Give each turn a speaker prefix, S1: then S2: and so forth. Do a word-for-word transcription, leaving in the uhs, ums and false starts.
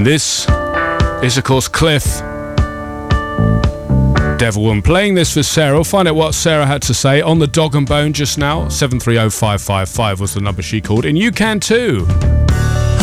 S1: And this is, of course, Cliff Devilwoman. Playing this for Sarah. We'll find out what Sarah had to say on the Dog and Bone just now. seven three oh five five five was the number she called. And you can too.